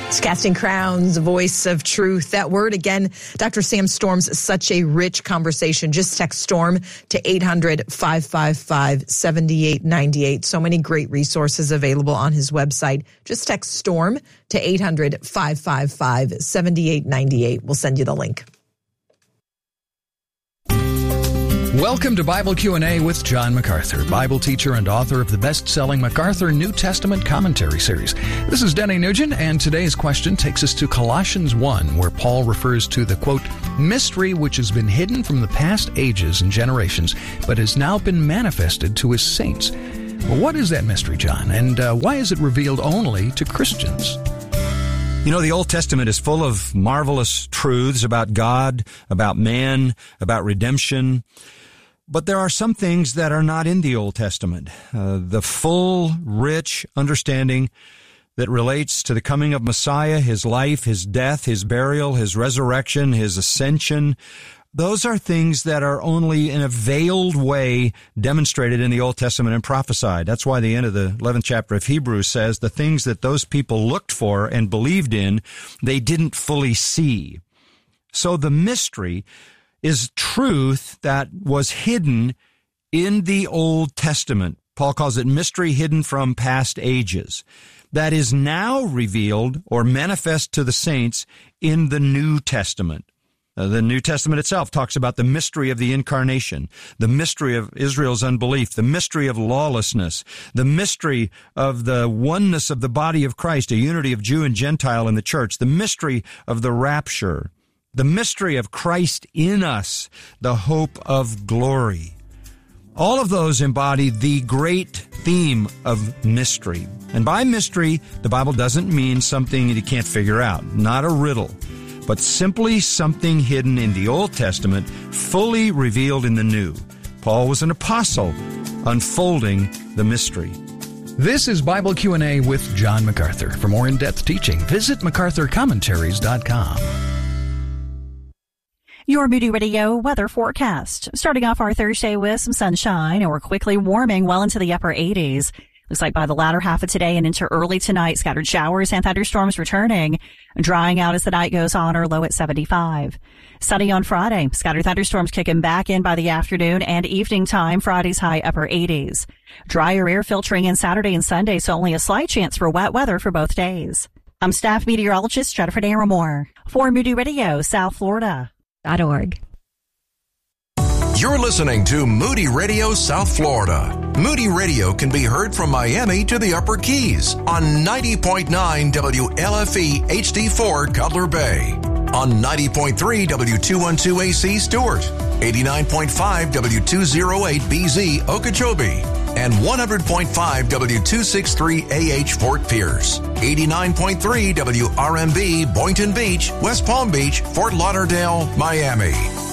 It's Casting Crowns, Voice of Truth. That word again, Dr. Sam Storm's Such a Rich Conversation. Just text STORM to 800-555-7898. So many great resources available on his website. Just text STORM to 800-555-7898. We'll send you the link. Welcome to Bible Q&A with John MacArthur, Bible teacher and author of the best-selling MacArthur New Testament Commentary Series. This is Denny Nugent, and today's question takes us to Colossians 1, where Paul refers to the, quote, mystery which has been hidden from the past ages and generations, but has now been manifested to his saints. Well, what is that mystery, John, and why is it revealed only to Christians? You know, the Old Testament is full of marvelous truths about God, about man, about redemption. But there are some things that are not in the Old Testament. The full, rich understanding that relates to the coming of Messiah, his life, his death, his burial, his resurrection, his ascension. Those are things that are only in a veiled way demonstrated in the Old Testament and prophesied. That's why the end of the 11th chapter of Hebrews says the things that those people looked for and believed in, they didn't fully see. So the mystery is truth that was hidden in the Old Testament. Paul calls it mystery hidden from past ages. That is now revealed or manifest to the saints in the New Testament. The New Testament itself talks about the mystery of the incarnation, the mystery of Israel's unbelief, the mystery of lawlessness, the mystery of the oneness of the body of Christ, a unity of Jew and Gentile in the church, the mystery of the rapture, the mystery of Christ in us, the hope of glory. All of those embody the great theme of mystery. And by mystery, the Bible doesn't mean something you can't figure out, not a riddle, but simply something hidden in the Old Testament, fully revealed in the New. Paul was an apostle, unfolding the mystery. This is Bible Q&A with John MacArthur. For more in-depth teaching, visit MacArthurCommentaries.com. Your Moody Radio weather forecast. Starting off our Thursday with some sunshine, and we're quickly warming well into the upper 80s. Looks like by the latter half of today and into early tonight, scattered showers and thunderstorms returning, drying out as the night goes on, or low at 75. Sunny on Friday, scattered thunderstorms kicking back in by the afternoon and evening time, Friday's high upper 80s. Drier air filtering in Saturday and Sunday, so only a slight chance for wet weather for both days. I'm staff meteorologist Jennifer Naramore for Moody Radio, South Florida. .org. You're listening to Moody Radio South Florida. Moody Radio can be heard from Miami to the Upper Keys on 90.9 WLFE HD4 Cutler Bay, on 90.3 W212 AC Stewart, 89.5 W208 BZ Okeechobee, and 100.5 W263 AH Fort Pierce, 89.3 WRMB Boynton Beach, West Palm Beach, Fort Lauderdale, Miami.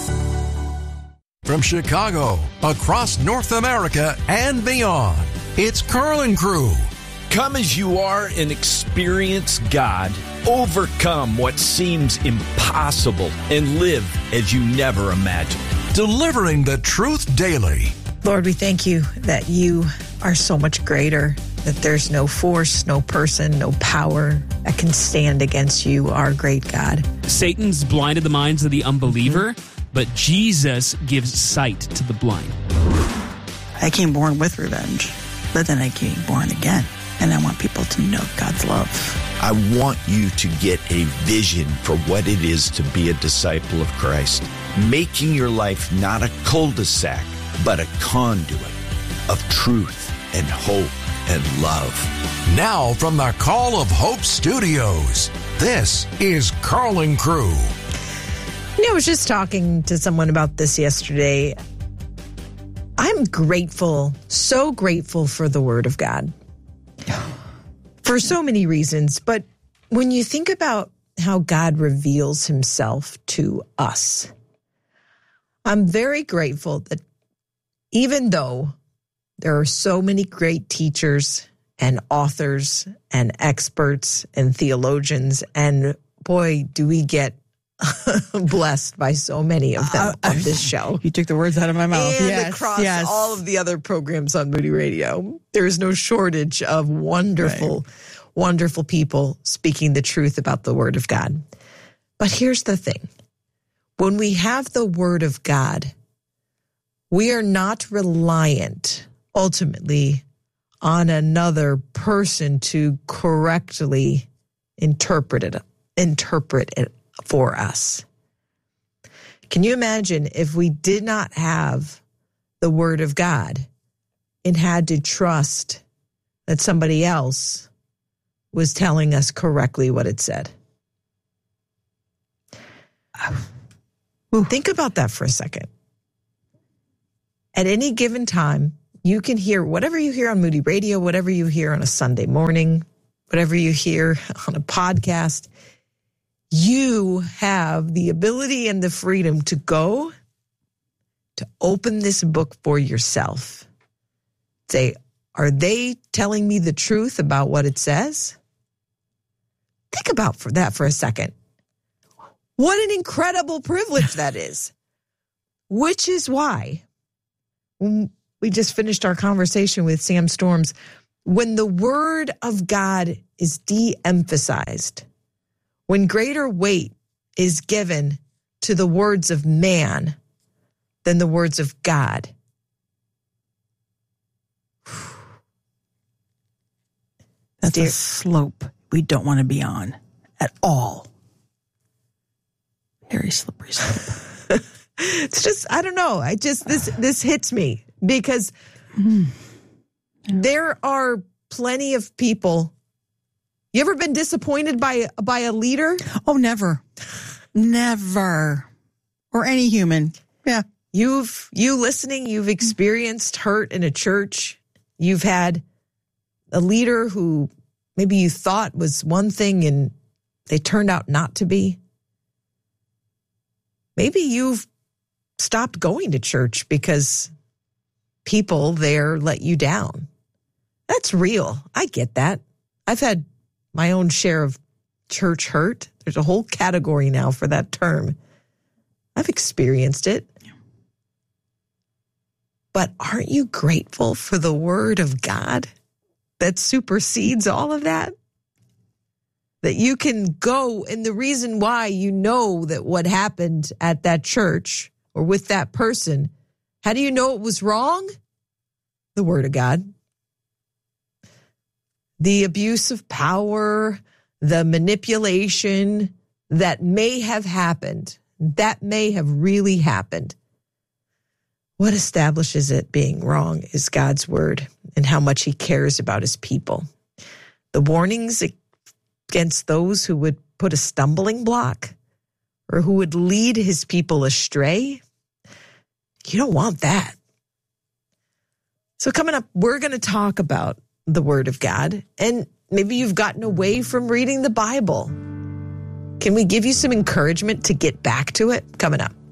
From Chicago, across North America and beyond, it's Carl and Crew. Come as you are and experience God. Overcome what seems impossible and live as you never imagined. Delivering the truth daily. Lord, we thank you that you are so much greater, that there's no force, no person, no power that can stand against you, our great God. Satan's blinded the minds of the unbeliever, but Jesus gives sight to the blind. I came born with revenge, but then I came born again, and I want people to know God's love. I want you to get a vision for what it is to be a disciple of Christ, making your life not a cul-de-sac, but a conduit of truth and hope and love. Now from the Call of Hope Studios, this is Carl and Crew. I was just talking to someone about this yesterday. I'm grateful, so grateful for the Word of God. For so many reasons. But when you think about how God reveals himself to us, I'm very grateful that even though there are so many great teachers and authors and experts and theologians, and boy, do we get blessed by so many of them on this show. You took the words out of my mouth. And across all of the other programs on Moody Radio. There is no shortage of wonderful, wonderful people speaking the truth about the Word of God. But here's the thing. When we have the Word of God, we are not reliant ultimately on another person to correctly interpret it for us. Can you imagine if we did not have the Word of God and had to trust that somebody else was telling us correctly what it said? Think about that for a second. At any given time, you can hear whatever you hear on Moody Radio, whatever you hear on a Sunday morning, whatever you hear on a podcast. You have the ability and the freedom to go to open this book for yourself. Say, are they telling me the truth about what it says? Think about that for a second. What an incredible privilege that is. Which is why, when we just finished our conversation with Sam Storms, when the Word of God is de-emphasized, when greater weight is given to the words of man than the words of God, that's a slope we don't want to be on at all. Very slippery slope. It's just, I don't know. This hits me because there are plenty of people. You ever been disappointed by a leader? Oh, never. Never. Or any human. Yeah. You listening, you've experienced hurt in a church. You've had a leader who maybe you thought was one thing and they turned out not to be. Maybe you've stopped going to church because people there let you down. That's real. I get that. I've had my own share of church hurt. There's a whole category now for that term. I've experienced it. But aren't you grateful for the Word of God that supersedes all of that? That you can go, and the reason why you know that what happened at that church or with that person, how do you know it was wrong? The Word of God. The abuse of power, the manipulation that may have happened, that may have really happened. What establishes it being wrong is God's Word and how much He cares about His people. The warnings against those who would put a stumbling block or who would lead His people astray, you don't want that. So coming up, we're going to talk about the Word of God, and maybe you've gotten away from reading the Bible. Can we give you some encouragement to get back to it? Coming up.